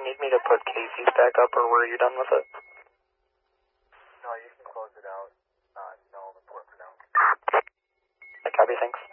need me to put Casey's back up, or were you done with it? No, you can close it out. No, I'm important for now. I copy, thanks.